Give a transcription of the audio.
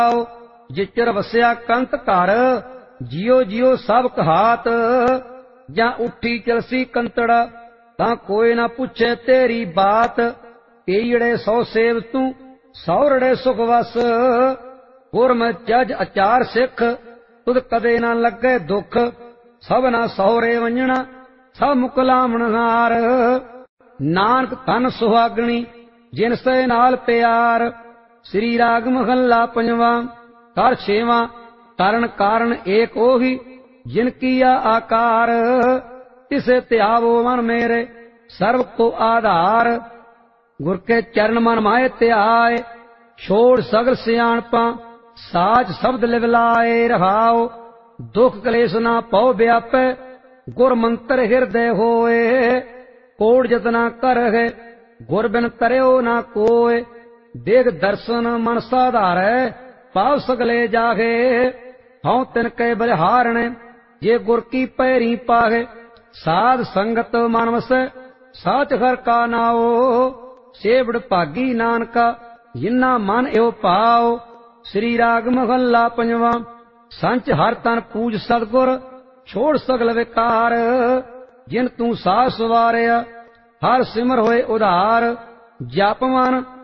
जिचर वसिया कंत घर, जियो जियो सब कहात। ਜਾਂ ਉੱਠੀ ਚਲਸੀ ਕੰਤੜ, ਤਾਂ ਕੋਈ ਨਾ ਪੁੱਛੇ ਤੇਰੀ ਬਾਤ। ਈੜੇ ਸੌ ਸੇਵ ਤੂੰ, ਸੌਰੜੇ ਸੁਖ ਵਸ। ਗੁਰਮਤਿ ਜਜ ਅਚਾਰ ਸਿੱਖ, ਤੁਧ ਕਦੇ ਨਾ ਲੱਗੇ ਦੁੱਖ। ਸਭਨਾ ਸਹੁਰੇ ਵੰਜਣਾ, ਸਭ ਮੁਕਲਾਵਣ ਹਾਰ। ਨਾਨਕ ਧਨ ਸੁਹਾਗਣੀ, ਜਿਨ ਸੇ ਨਾਲ ਪਿਆਰ। ਸ੍ਰੀ ਰਾਗ ਮਹੱਲਾ ਪੰਜਵਾਂ। ਕਰ ਛੇਵਾਂ। ਕਰਨ ਕਾਰਨ ਏਕ ਉਹੀ, जिन किया आकार। तिसे त्यावो मन मेरे, सर्व को आधार। गुर के चरण मन माए त्याए, छोड़ सगल सियाणपा। साज शब्द लिवलाए रहाओ, दुख कलेश ना पौ व्यापै। गुर मंत्र हृदय होए, कोड़ जतना कर है। गुर बिन तरयो ना कोय, देख दर्शन मन साधारै। पाव सगले जागे, हऊँ तिन के बलिहारणे। जे गुर की पैरी पाहे, साध संगत मन वसै। साच घर का नाओ, सेवड़ भागी नानका। जिन्ना मन एव पाओ। श्री राग महला पंजवा। संच हर तन पूज सतगुर, छोड़ सगल विकार। जिन तू साह सवारिया, हर सिमर होए उधार। जप मन